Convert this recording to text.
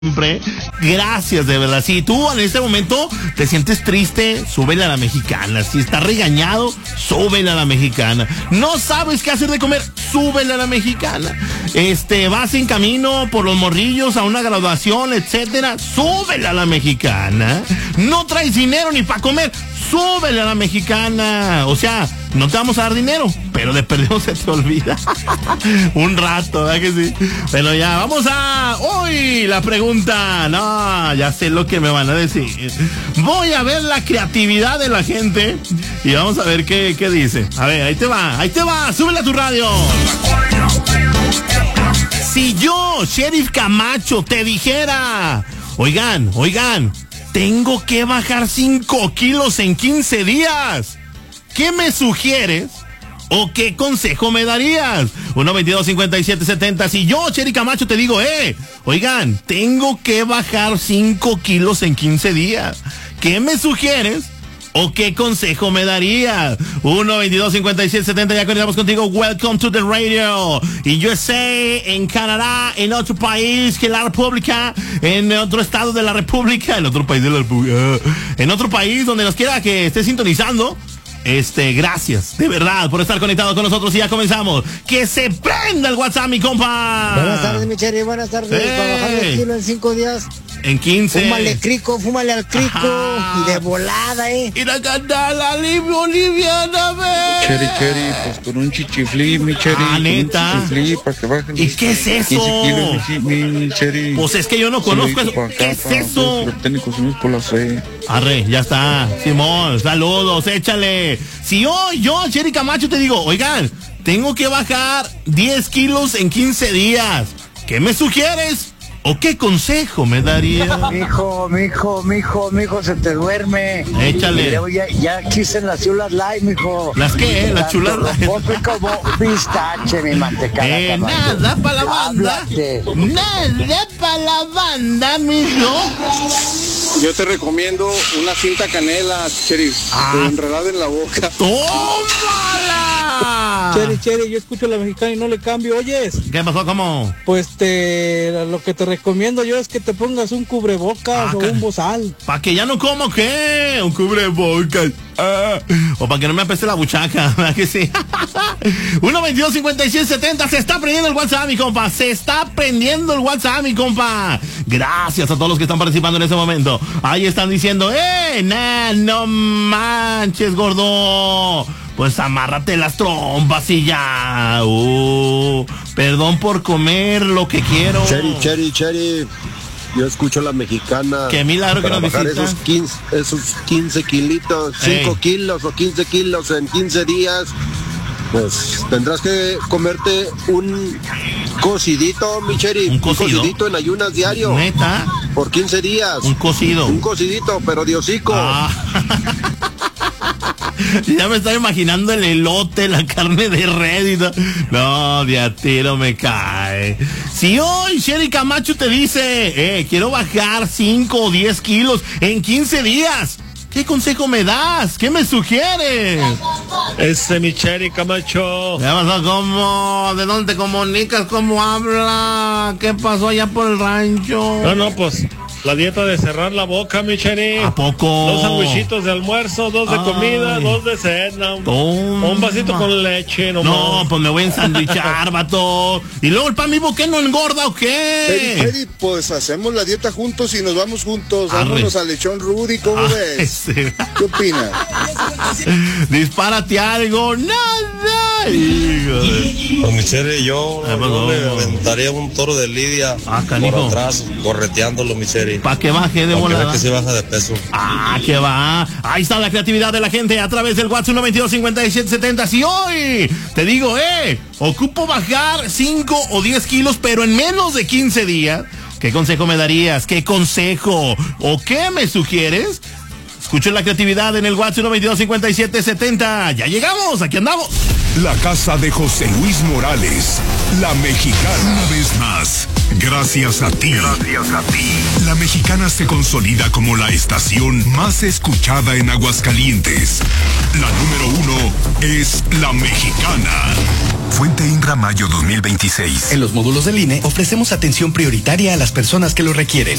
siempre. Gracias, de verdad. Si tú en este momento te sientes triste, súbele a la mexicana. Si estás regañado, súbele a la mexicana. No sabes qué hacer de comer, súbele a la mexicana. Vas en camino por los morrillos a una graduación, etcétera, súbele a la mexicana. No traes dinero ni para comer, súbele a la mexicana. O sea, no te vamos a dar dinero, pero de perdido se te olvida. Un rato, ¿verdad que sí? Pero ya, vamos a hoy la pregunta. No, ya sé lo que me van a decir. Voy a ver la creatividad de la gente y vamos a ver qué dice. A ver, ahí te va, súbele a tu radio. Si yo, Sheriff Camacho, te dijera, oigan, tengo que bajar 5 kilos en 15 días. ¿Qué me sugieres o qué consejo me darías? 1-22-57-70. Si yo, Sheriff Camacho, te digo, oigan, tengo que bajar 5 kilos en 15 días. ¿Qué me sugieres o qué consejo me darías? 1-22-57-70. Ya conectamos contigo. Welcome to the radio. Y USA, en Canadá, en otro país que la República, en otro estado de la República, en otro país de la República, en otro país donde nos quiera que esté sintonizando. Gracias, de verdad, por estar conectado con nosotros y ya comenzamos. ¡Que se prenda el WhatsApp, mi compa! Buenas tardes, mi Cherry, buenas tardes. Para bajar el kilo en 5 días. En 15. Fúmale al crico. Ajá. Y de volada, Y la candala boliviana, Cherry, pues con un chichiflí, mi Cherry. Ah, neta. Un chichiflí para que bajen. ¿Y qué es eso? 15 kilos, mi Cherry. Pues es que yo no conozco eso. ¿Qué es eso? Técnicos unidos por la fe. Arre, ya está. Simón, saludos, échale. Si yo, Sheriff Camacho, te digo, oigan, tengo que bajar 10 kilos en 15 días. ¿Qué me sugieres? ¿O qué consejo me daría? Mijo, se te duerme. Échale. Ya existen las chulas light, mijo. ¿Las qué? Las chulas light. Como pistache, mi mantecada. Nada para la banda. Nada para la banda, mijo. Yo te recomiendo una cinta canela, Cherry, enredada en la boca. ¡Tómala! Cherry, yo escucho a la mexicana y no le cambio, ¿oyes? ¿Qué pasó? ¿Cómo? Pues lo que te recomiendo yo es que te pongas un cubrebocas o un bozal. ¿Para que ya no como qué? Un cubrebocas. O para que no me apeste la buchaca, ¿verdad que sí? 1-22-57-70. Se está prendiendo el WhatsApp, mi compa. Se está prendiendo el WhatsApp, mi compa. Gracias a todos los que están participando en este momento. Ahí están diciendo, no manches, gordo. Pues amárrate las trompas y ya. Perdón por comer lo que quiero. Cherry. Yo escucho a la mexicana. Qué milagro que nos bajar visitas. esos 15 kilitos, 5 kilos o 15 kilos en 15 días. Pues tendrás que comerte un cocidito, mi Cherry. ¿Un cocidito en ayunas diario? ¿Neta? Por 15 días. Un cocidito, pero de hocico. Ya me estaba imaginando el elote, la carne de red y todo. No, de a tiro me cae. Si hoy Sheriff Camacho te dice, quiero bajar 5 o 10 kilos en 15 días, ¿qué consejo me das? ¿Qué me sugieres? Mi Sheriff Camacho. ¿Qué pasó? ¿Cómo? ¿De dónde te comunicas? ¿Cómo habla? ¿Qué pasó allá por el rancho? No, pues la dieta de cerrar la boca, mi Cherry. ¿A poco? 2 sandwichitos de almuerzo, 2 de comida, 2 de cena. Un vasito con leche nomás. No, pues me voy a ensandwichar, vato. Y luego el pan vivo, ¿qué no engorda o qué? Cherry, pues hacemos la dieta juntos y nos vamos juntos. Vámonos al lechón Rudy, ¿cómo ves? Sí. ¿Qué opinas? Dispárate algo. Nada. Pues mi Cherry, yo le aventaría un toro de lidia por atrás, correteándolo, mi Cherry. Para que baje de volada. Que se baja de peso. Que va. Ahí está la creatividad de la gente a través del WhatsApp 1-22-57-70. Si hoy te digo, ocupo bajar 5 o 10 kilos, pero en menos de 15 días, ¿qué consejo me darías? ¿Qué consejo o qué me sugieres? Escuchen la creatividad en el WhatsApp 1-22-57-70. Ya llegamos, aquí andamos. La casa de José Luis Morales, la mexicana. Una vez más, gracias a ti. La La Mexicana se consolida como la estación más escuchada en Aguascalientes. La número 1 es La Mexicana. Fuente INRA Mayo 2026. En los módulos del INE ofrecemos atención prioritaria a las personas que lo requieren.